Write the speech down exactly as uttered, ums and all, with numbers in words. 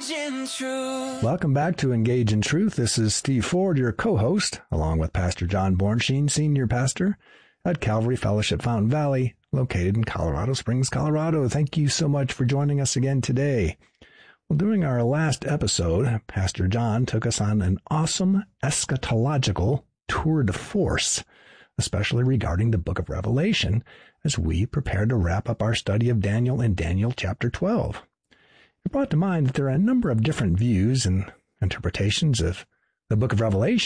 in Truth. Welcome back to Engage in Truth. This is Steve Ford, your co-host, along with Pastor John Bornschein, Senior Pastor at Calvary Fellowship Fountain Valley, located in Colorado Springs, Colorado. Thank you so much for joining us again today. Well, during our last episode, Pastor John took us on an awesome eschatological tour de force, especially regarding the book of Revelation, as we prepare to wrap up our study of Daniel in Daniel chapter twelve. It brought to mind that there are a number of different views and interpretations of the book of Revelation.